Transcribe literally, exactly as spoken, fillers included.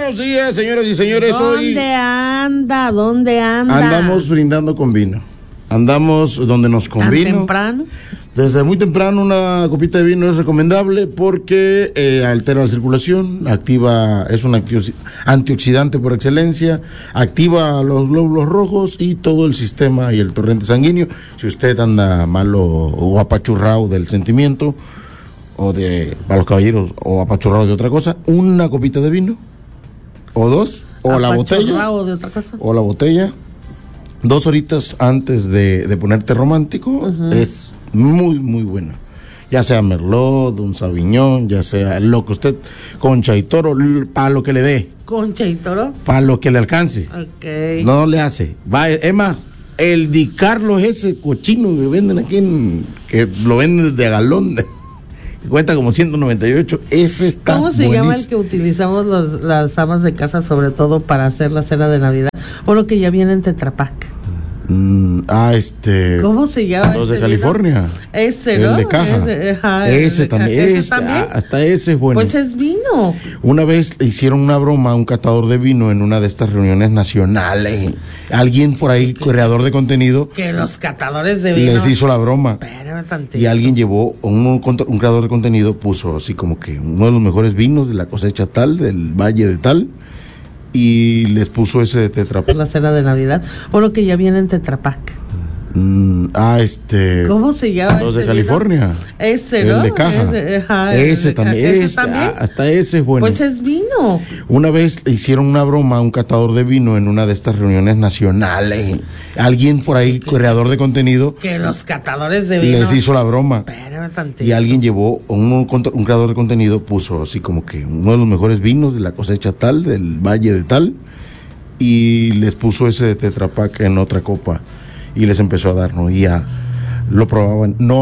buenos días, señoras y señores. ¿Dónde Hoy anda? ¿Dónde anda? andamos brindando con vino. Andamos donde nos convino. ¿Tan temprano? Desde muy temprano una copita de vino es recomendable porque eh, altera la circulación, activa, es un acti- antioxidante por excelencia, activa los glóbulos rojos y todo el sistema y el torrente sanguíneo. Si usted anda malo o apachurrado del sentimiento, o de, para los caballeros, o apachurrado de otra cosa, una copita de vino, o dos, o la botella, de otra cosa. o la botella, dos horitas antes de, de ponerte romántico, uh-huh. Es muy, muy bueno. Ya sea Merlot, un Sauvignon, ya sea lo que usted, Concha y Toro, para lo que le dé. ¿Concha y Toro? Para lo que le alcance. Ok. No le hace. Va, es más, el Di Carlos, ese cochino que venden aquí, en, que lo venden de galón, que cuesta como ciento noventa y ocho, ese está ¿Cómo se buenísimo. llama el que utilizamos los, las amas de casa, sobre todo para hacer la cena de Navidad? Uno que ya viene en Tetra Pak. Mm, ah, este. ¿Cómo se llama? Los de California. Vino? Ese, ¿no? El de caja. Ese, ajá, ese de también. caja. ¿Ese Ese, también? ah, hasta ese es bueno. Pues es vino. Una vez hicieron una broma a un catador de vino en una de estas reuniones nacionales. Alguien por ahí, creador de contenido, que los catadores de vino les hizo la broma. Espérame tantito. Y alguien llevó, un, un creador de contenido puso así como que uno de los mejores vinos de la cosecha tal, del valle de tal, y les puso ese de Tetra Pak. La cena de Navidad. Uno que ya viene en Tetra Pak. Mm, ah, este. ¿Cómo se llama? Los de vino? California. Ese, ¿no? El de caja. Ese, ajá, ese el de también. caja. ¿Ese Ese, también? ah, hasta ese es bueno. Pues es vino. Una vez hicieron una broma a un catador de vino en una de estas reuniones nacionales. Alguien por ahí, creador de contenido, que los catadores de vino les hizo la broma. Espérame tantito. Y alguien llevó, un, un creador de contenido puso así como que uno de los mejores vinos de la cosecha tal, del valle de tal, y les puso ese de Tetra Pak en otra copa y les empezó a dar, ¿no? Y ya lo probaban. No